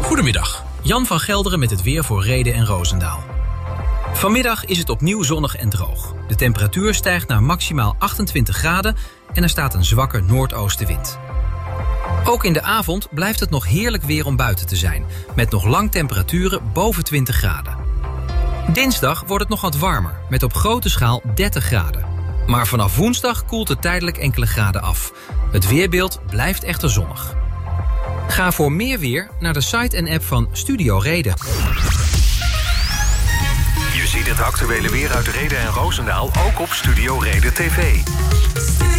Goedemiddag, Jan van Gelderen met het weer voor Rheden en Roosendaal. Vanmiddag is het opnieuw zonnig en droog. De temperatuur stijgt naar maximaal 28 graden en er staat een zwakke noordoostenwind. Ook in de avond blijft het nog heerlijk weer om buiten te zijn, met nog lang temperaturen boven 20 graden. Dinsdag wordt het nog wat warmer, met op grote schaal 30 graden. Maar vanaf woensdag koelt het tijdelijk enkele graden af. Het weerbeeld blijft echter zonnig. Ga voor meer weer naar de site en app van Studio Reden. Je ziet het actuele weer uit Rheden en Roosendaal ook op Studio Reden TV.